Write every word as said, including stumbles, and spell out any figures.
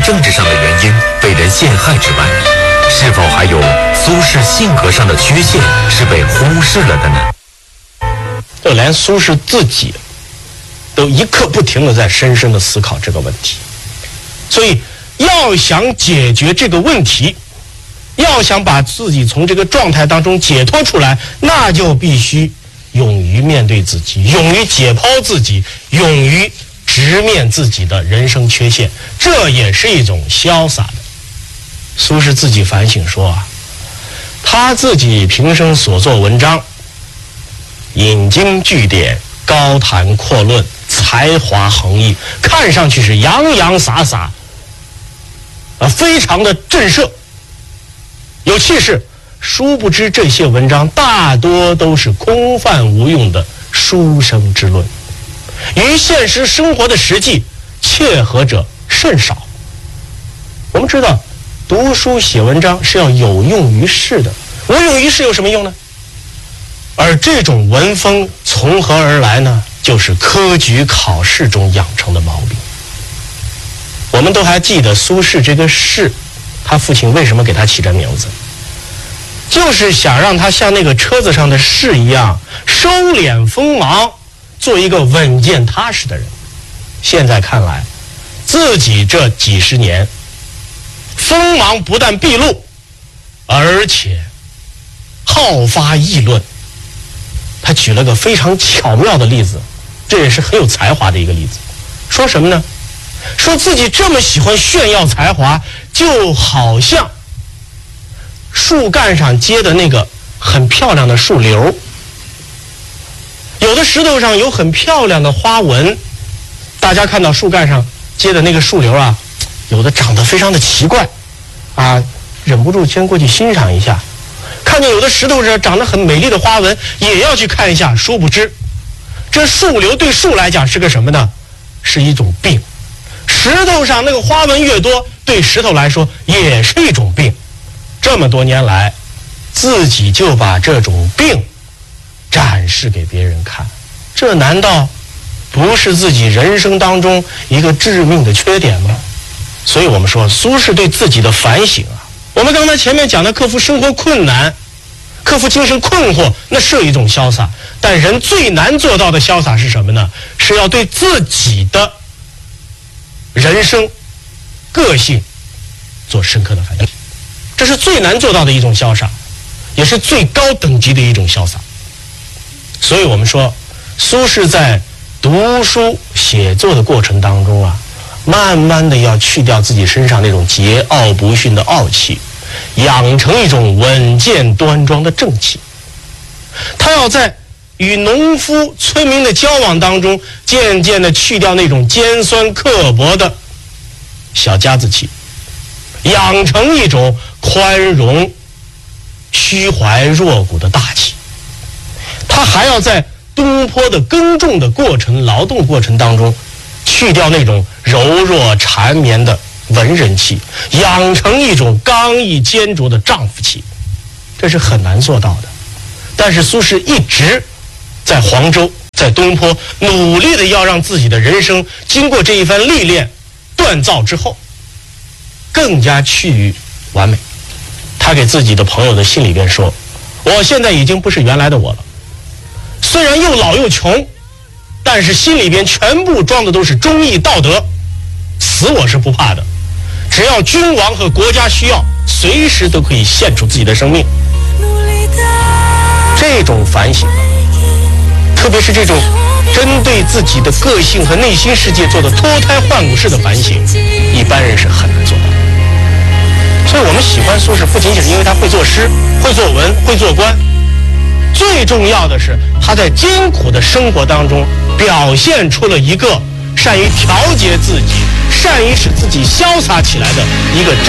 政治上的原因被人陷害之外，是否还有苏轼性格上的缺陷是被忽视了的呢？ 就连苏轼自己都一刻不停地在深深地思考这个问题。所以要想解决这个问题，要想把自己从这个状态当中解脱出来，那就必须勇于面对自己，勇于解剖自己，勇于直面自己的人生缺陷，这也是一种潇洒的。苏轼自己反省说啊，他自己平生所作文章，引经据典，高谈阔论，才华横溢，看上去是洋洋洒洒，啊，非常的震慑，有气势。殊不知这些文章大多都是空泛无用的书生之论，与现实生活的实际切合者甚少。我们知道，读书写文章是要有用于世的，无用于世有什么用呢？而这种文风从何而来呢？就是科举考试中养成的毛病。我们都还记得苏轼这个轼，他父亲为什么给他起这名字？就是想让他像那个车子上的士一样收敛锋芒，做一个稳健踏实的人。现在看来，自己这几十年锋芒不但毕露，而且好发议论。他举了个非常巧妙的例子，这也是很有才华的一个例子。说什么呢？说自己这么喜欢炫耀才华，就好像树干上结的那个很漂亮的树瘤，有的石头上有很漂亮的花纹，大家看到树干上结的那个树瘤啊，有的长得非常的奇怪啊，忍不住先过去欣赏一下。看见有的石头上长得很美丽的花纹，也要去看一下。殊不知，这树瘤对树来讲是个什么呢？是一种病。石头上那个花纹越多，对石头来说也是一种病。这么多年来，自己就把这种病展示给别人看，这难道不是自己人生当中一个致命的缺点吗？所以我们说，苏轼对自己的反省啊，我们刚才前面讲的克服生活困难，克服精神困惑，那是一种潇洒。但人最难做到的潇洒是什么呢？是要对自己的人生个性做深刻的反省，这是最难做到的一种潇洒，也是最高等级的一种潇洒。所以我们说，苏轼在读书写作的过程当中啊，慢慢的要去掉自己身上那种桀骜不驯的傲气，养成一种稳健端庄的正气。他要在与农夫村民的交往当中，渐渐的去掉那种尖酸刻薄的小家子气，养成一种宽容虚怀若谷的大气。他还要在东坡的耕种的过程、劳动过程当中，去掉那种柔弱缠绵的文人气，养成一种刚毅坚卓的丈夫气，这是很难做到的。但是苏轼一直在黄州，在东坡，努力的要让自己的人生经过这一番历练锻造之后，更加趋于完美。他给自己的朋友的信里边说，我现在已经不是原来的我了，虽然又老又穷，但是心里边全部装的都是忠义道德，死我是不怕的，只要君王和国家需要，随时都可以献出自己的生命。这种反省，特别是这种针对自己的个性和内心世界做的脱胎换骨式的反省，一般人是很难做到的。所以我们喜欢苏轼，不仅仅是因为他会作诗、会作文、会做官，最重要的是他在艰苦的生活当中表现出了一个善于调节自己、善于使自己潇洒起来的一个真